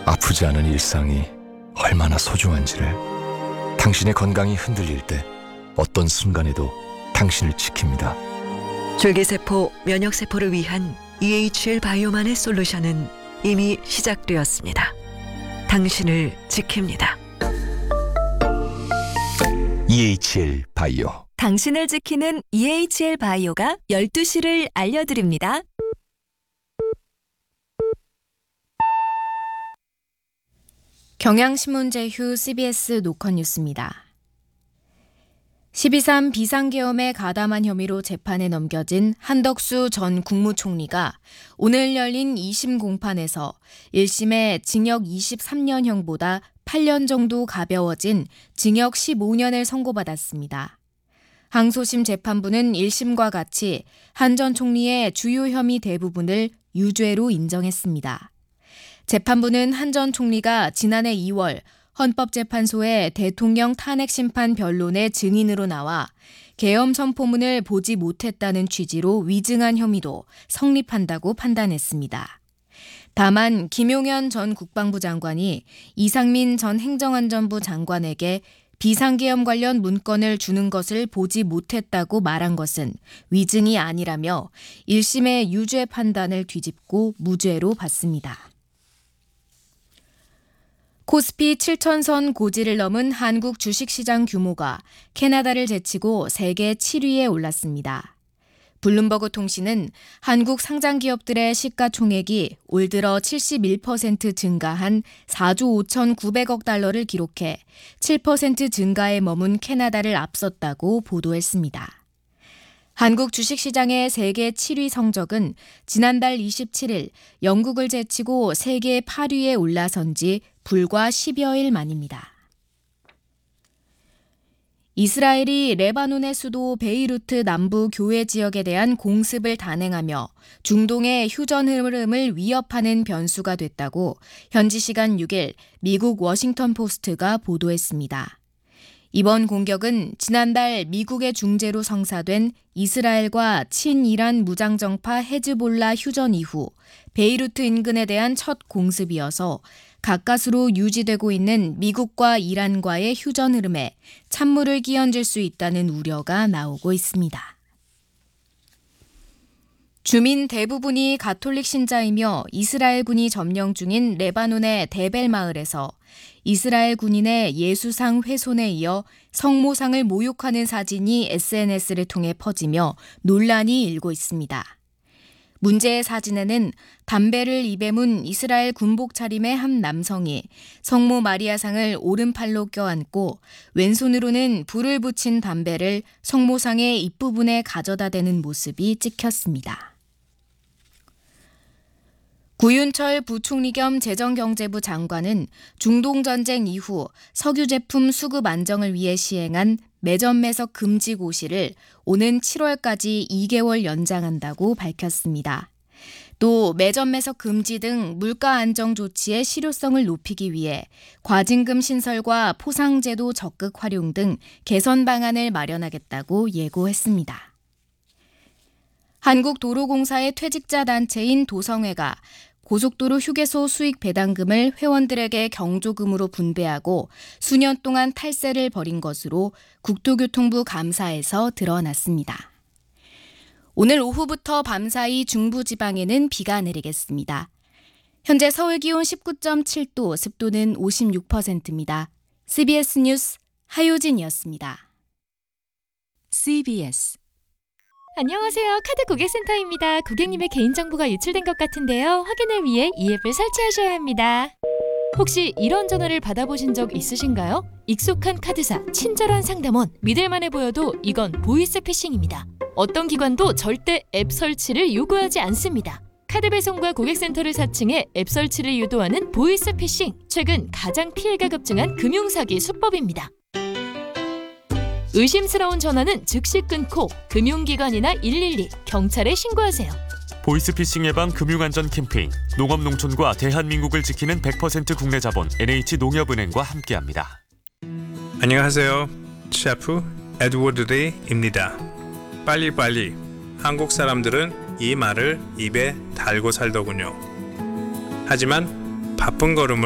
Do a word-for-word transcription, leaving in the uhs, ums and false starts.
아프지 않은 일상이 얼마나 소중한지를, 당신의 건강이 흔들릴 때 어떤 순간에도 당신을 지킵니다. 줄기세포, 면역세포를 위한 이에이치엘 바이오만의 솔루션은 이미 시작되었습니다. 당신을 지킵니다. 이에이치엘 바이오. 당신을 지키는 이에이치엘 바이오가 열두 시를 알려드립니다. 경향신문 제휴 씨비에스 노컷뉴스입니다. 십이 삼 비상계엄에 가담한 혐의로 재판에 넘겨진 한덕수 전 국무총리가 오늘 열린 이 심 공판에서 일 심의 징역 이십삼 년형보다 팔 년 정도 가벼워진 징역 십오 년을 선고받았습니다. 항소심 재판부는 일 심과 같이 한 전 총리의 주요 혐의 대부분을 유죄로 인정했습니다. 재판부는 한 전 총리가 지난해 이월 헌법재판소의 대통령 탄핵심판 변론의 증인으로 나와 계엄 선포문을 보지 못했다는 취지로 위증한 혐의도 성립한다고 판단했습니다. 다만 김용현 전 국방부 장관이 이상민 전 행정안전부 장관에게 비상계엄 관련 문건을 주는 것을 보지 못했다고 말한 것은 위증이 아니라며 일 심의 유죄 판단을 뒤집고 무죄로 봤습니다. 코스피 칠천 선 고지를 넘은 한국 주식시장 규모가 캐나다를 제치고 세계 칠 위에 올랐습니다. 블룸버그 통신은 한국 상장기업들의 시가총액이 올 들어 칠십일 퍼센트 증가한 사조 오천구백억 달러를 기록해 칠 퍼센트 증가에 머문 캐나다를 앞섰다고 보도했습니다. 한국 주식시장의 세계 칠 위 성적은 지난달 이십칠 일 영국을 제치고 세계 팔 위에 올라선 지 불과 십여일 만입니다. 이스라엘이 레바논의 수도 베이루트 남부 교외 지역에 대한 공습을 단행하며 중동의 휴전 흐름을 위협하는 변수가 됐다고 현지 시간 육 일 미국 워싱턴 포스트가 보도했습니다. 이번 공격은 지난달 미국의 중재로 성사된 이스라엘과 친이란 무장정파 헤즈볼라 휴전 이후 베이루트 인근에 대한 첫 공습이어서 가까스로 유지되고 있는 미국과 이란과의 휴전 흐름에 찬물을 끼얹을 수 있다는 우려가 나오고 있습니다. 주민 대부분이 가톨릭 신자이며 이스라엘군이 점령 중인 레바논의 데벨 마을에서 이스라엘 군인의 예수상 훼손에 이어 성모상을 모욕하는 사진이 에스엔에스를 통해 퍼지며 논란이 일고 있습니다. 문제의 사진에는 담배를 입에 문 이스라엘 군복 차림의 한 남성이 성모 마리아상을 오른팔로 껴안고 왼손으로는 불을 붙인 담배를 성모상의 입부분에 가져다 대는 모습이 찍혔습니다. 구윤철 부총리 겸 재정경제부 장관은 중동전쟁 이후 석유 제품 수급 안정을 위해 시행한 매점 매석 금지 고시를 오는 칠월까지 이 개월 연장한다고 밝혔습니다. 또 매점 매석 금지 등 물가 안정 조치의 실효성을 높이기 위해 과징금 신설과 포상제도 적극 활용 등 개선 방안을 마련하겠다고 예고했습니다. 한국도로공사의 퇴직자 단체인 도성회가 고속도로 휴게소 수익 배당금을 회원들에게 경조금으로 분배하고 수년 동안 탈세를 벌인 것으로 국토교통부 감사에서 드러났습니다. 오늘 오후부터 밤사이 중부지방에는 비가 내리겠습니다. 현재 서울 기온 십구 점 칠 도, 습도는 오십육 퍼센트입니다. 씨비에스 뉴스 하효진이었습니다. 씨비에스 안녕하세요. 카드 고객센터입니다. 고객님의 개인정보가 유출된 것 같은데요. 확인을 위해 이 앱을 설치하셔야 합니다. 혹시 이런 전화를 받아보신 적 있으신가요? 익숙한 카드사, 친절한 상담원, 믿을만해 보여도 이건 보이스피싱입니다. 어떤 기관도 절대 앱 설치를 요구하지 않습니다. 카드 배송과 고객센터를 사칭해 앱 설치를 유도하는 보이스피싱. 최근 가장 피해가 급증한 금융사기 수법입니다. 의심스러운 전화는 즉시 끊고 금융기관이나 일일이, 경찰에 신고하세요. 보이스피싱 예방 금융안전 캠페인 농업농촌과 대한민국을 지키는 백 퍼센트 국내 자본 엔에이치농협은행과 함께합니다. 안녕하세요. 셰프 에드워드 레이입니다. 빨리빨리. 한국 사람들은 이 말을 입에 달고 살더군요. 하지만 바쁜 걸음을